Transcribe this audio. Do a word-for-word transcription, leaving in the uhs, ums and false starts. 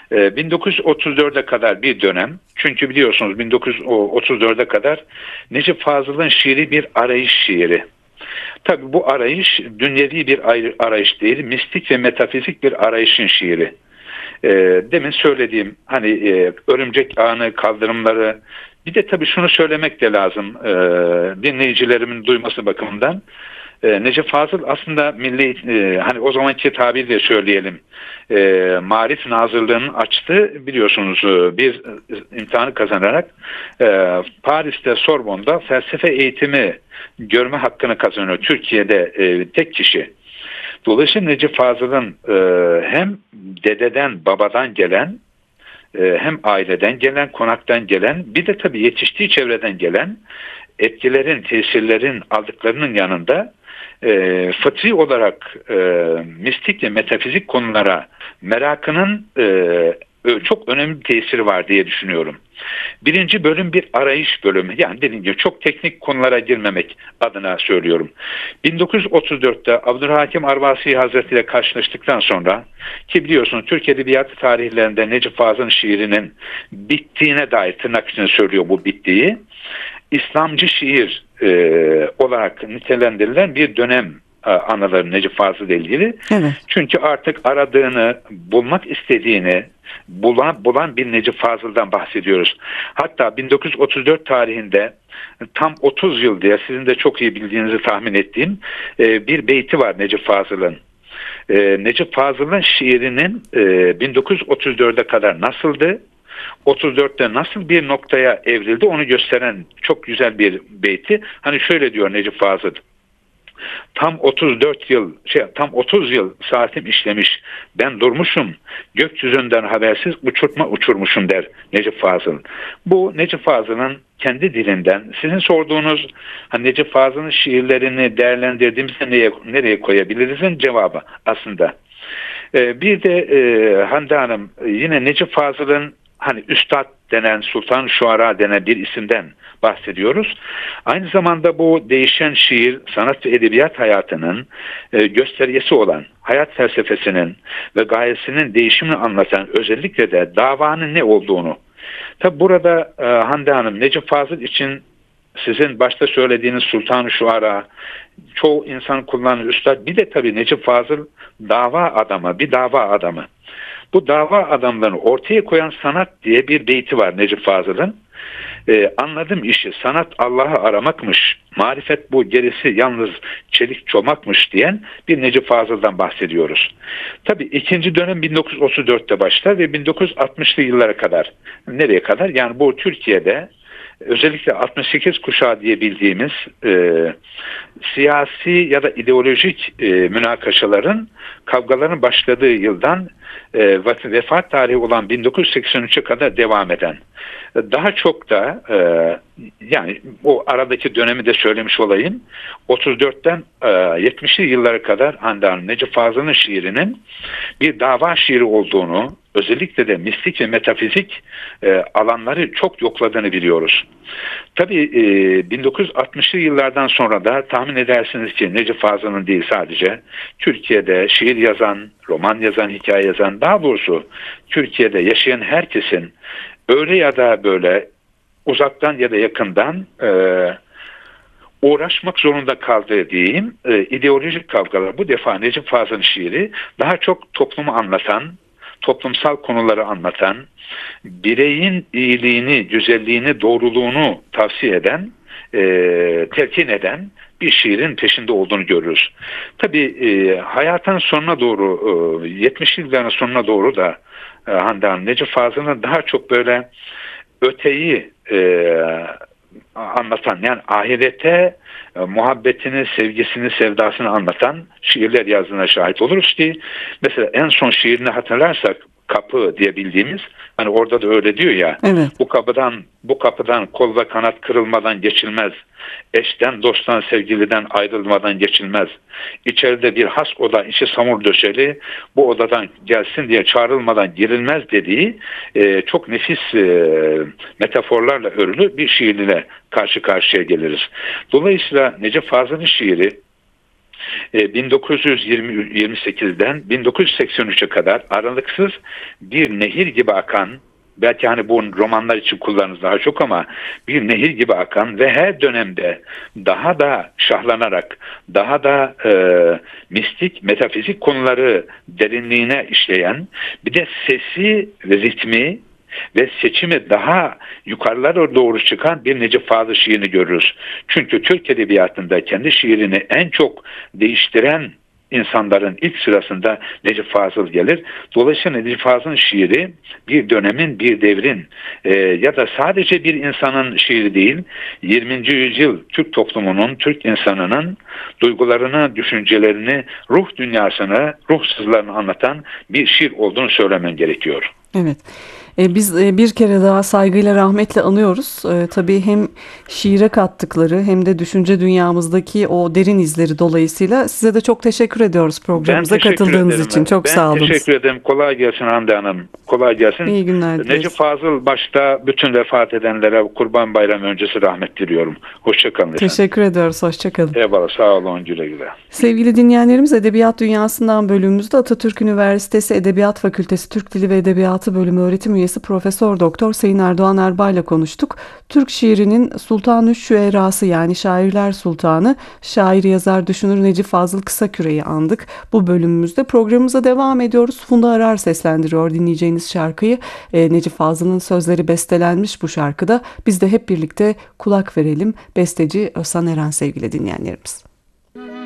E, bin dokuz yüz otuz dörde kadar bir dönem. Çünkü biliyorsunuz bin dokuz yüz otuz dörde kadar Necip Fazıl'ın şiiri bir arayış şiiri. Tabii bu arayış dünyevi bir arayış değil, mistik ve metafizik bir arayışın şiiri. E, demin söylediğim hani e, örümcek ağını, kaldırımları, bir de tabii şunu söylemek de lazım e, dinleyicilerimin duyması bakımından. E, Necip Fazıl aslında milli e, hani o zamanki tabirle söyleyelim e, Marif Nazırlığı'nın açtığı biliyorsunuz e, bir imtihanı kazanarak e, Paris'te Sorbonne'da felsefe eğitimi görme hakkını kazanıyor. Türkiye'de e, tek kişi. Dolayısıyla Necip Fazıl'ın e, hem dededen babadan gelen e, hem aileden gelen, konaktan gelen, bir de tabii yetiştiği çevreden gelen etkilerin, tesirlerin aldıklarının yanında e, fıtri olarak e, mistik ve metafizik konulara merakının e, çok önemli bir tesiri var diye düşünüyorum. Birinci bölüm bir arayış bölümü. Yani dediğim gibi çok teknik konulara girmemek adına söylüyorum. bin dokuz yüz otuz dörtte Abdülhakim Arvasi Hazretleri ile karşılaştıktan sonra, ki biliyorsunuz Türk Edebiyatı tarihlerinde Necip Fazıl'ın şiirinin bittiğine dair, tırnak içinde söylüyor bu bittiği, İslamcı şiir e, olarak nitelendirilen bir dönem e, anıları Necip Fazıl ile ilgili. Evet. Çünkü artık aradığını, bulmak istediğini bulan, bulan bir Necip Fazıl'dan bahsediyoruz. Hatta bin dokuz yüz otuz dört tarihinde tam otuz yıl diye sizin de çok iyi bildiğinizi tahmin ettiğim e, bir beyti var Necip Fazıl'ın. E, Necip Fazıl'ın şiirinin e, bin dokuz yüz otuz dörde kadar nasıldı? otuz dörtte nasıl bir noktaya evrildi onu gösteren çok güzel bir beyti. Hani şöyle diyor Necip Fazıl: Tam otuz dört yıl, şey, tam otuz yıl saatim işlemiş, ben durmuşum, gökyüzünden habersiz uçurtma uçurmuşum der Necip Fazıl. Bu Necip Fazıl'ın kendi dilinden, sizin sorduğunuz hani Necip Fazıl'ın şiirlerini değerlendirdiğimizde neye, nereye koyabiliriz'in cevabı aslında. Ee, bir de e, Hande Hanım, yine Necip Fazıl'ın hani Üstad denen, Sultan Şuara denen bir isimden bahsediyoruz. Aynı zamanda bu değişen şiir, sanat ve edebiyat hayatının e, göstergesi olan, hayat felsefesinin ve gayesinin değişimini anlatan, özellikle de davanın ne olduğunu. Tabi burada e, Hande Hanım, Necip Fazıl için sizin başta söylediğiniz Sultan Şuara, çoğu insan kullanır üstad, bir de tabii Necip Fazıl dava adamı, bir dava adamı. Bu dava adamlarını ortaya koyan sanat diye bir beyti var Necip Fazıl'ın. Ee, anladım işi, sanat Allah'ı aramakmış, marifet bu, gerisi yalnız çelik çomakmış diyen bir Necip Fazıl'dan bahsediyoruz. Tabii ikinci dönem bin dokuz yüz otuz dörtte başlar ve bin dokuz yüz altmışlı yıllara kadar. Nereye kadar? Yani bu Türkiye'de özellikle altmış sekiz kuşağı diye bildiğimiz e, siyasi ya da ideolojik e, münakaşaların, kavgaların başladığı yıldan e, vefat tarihi olan bin dokuz yüz seksen üçe kadar devam eden, daha çok da e, yani o aradaki dönemi de söylemiş olayım, otuz dörtten e, yetmişli yıllara kadar Hande Hanım, Necip Fazıl'ın şiirinin bir dava şiiri olduğunu, özellikle de mistik ve metafizik e, alanları çok yokladığını biliyoruz. Tabii e, bin dokuz yüz altmışlı yıllardan sonra da tahmin edersiniz ki Necip Fazıl'ın değil sadece, Türkiye'de şiir yazan, roman yazan, hikaye yazan, daha doğrusu Türkiye'de yaşayan herkesin öyle ya da böyle uzaktan ya da yakından e, uğraşmak zorunda kaldığı diyeyim e, ideolojik kavgalar. Bu defa Necip Fazıl'ın şiiri daha çok toplumu anlatan, toplumsal konuları anlatan, bireyin iyiliğini, güzelliğini, doğruluğunu tavsiye eden, e, telkin eden bir şiirin peşinde olduğunu görürüz. Tabii e, hayatın sonuna doğru, e, yetmişli yılların sonuna doğru da e, Hande Hanım, Necip Fazıl'ın daha çok böyle öteyi e, anlatan, yani ahirete e, muhabbetini, sevgisini, sevdasını anlatan şiirler yazdığına şahit oluruz ki mesela en son şiirini hatırlarsak, Kapı diye bildiğimiz, hani orada da öyle diyor ya, evet. bu kapıdan bu kapıdan kol ve kanat kırılmadan geçilmez. Eşten, dosttan, sevgiliden ayrılmadan geçilmez. İçeride bir has oda, içi samur döşeli, bu odadan gelsin diye çağrılmadan girilmez dediği e, çok nefis e, metaforlarla örülü bir şiirle karşı karşıya geliriz. Dolayısıyla Necip Fazıl'ın şiiri e, bin dokuz yüz yirmi sekizden bin dokuz yüz seksen üçe kadar aralıksız bir nehir gibi akan, belki hani bu romanlar için kullanırız daha çok ama bir nehir gibi akan ve her dönemde daha da şahlanarak, daha da e, mistik, metafizik konuları derinliğine işleyen, bir de sesi ve ritmi ve seçimi daha yukarılara doğru çıkan bir Necip Fazıl şiirini görürüz. Çünkü Türk Edebiyatı'nda kendi şiirini en çok değiştiren insanların ilk sırasında Necip Fazıl gelir. Dolayısıyla Necip Fazıl'ın şiiri bir dönemin, bir devrin e, ya da sadece bir insanın şiiri değil, yirminci yüzyıl Türk toplumunun, Türk insanının duygularını, düşüncelerini, ruh dünyasını, ruh sızlarını anlatan bir şiir olduğunu söylemen gerekiyor. Evet. E, biz e, bir kere daha saygıyla, rahmetle anıyoruz. E, tabii hem şiire kattıkları hem de düşünce dünyamızdaki o derin izleri dolayısıyla size de çok teşekkür ediyoruz programımıza katıldığınız ederim. için. Çok ben sağ olun. Ben teşekkür ederim. Kolay gelsin Hande Hanım. Kolay gelsin. İyi günler dileriz. Necip Fazıl başta bütün vefat edenlere Kurban Bayramı öncesi rahmet diliyorum. Hoşçakalın efendim. Teşekkür ediyoruz. Hoşçakalın. Eyvallah. Sağ olun. Güle güle. Sevgili dinleyenlerimiz, Edebiyat Dünyası'ndan bölümümüzde Atatürk Üniversitesi Edebiyat Fakültesi Türk Dili ve Edebiyatı Bölümü öğretim üyesi Profesör Doktor Sayın Erdoğan Erbay'la konuştuk. Türk şiirinin Sultan-ı Şüerası, yani Şairler Sultanı, şair, yazar, düşünür Necip Fazıl Kısaküre'yi andık. Bu bölümümüzde programımıza devam ediyoruz. Funda Arar seslendiriyor dinleyeceğiniz şarkıyı. E, Necip Fazıl'ın sözleri bestelenmiş bu şarkıda. Biz de hep birlikte kulak verelim. Besteci Özhan Eren sevgili dinleyenlerimiz.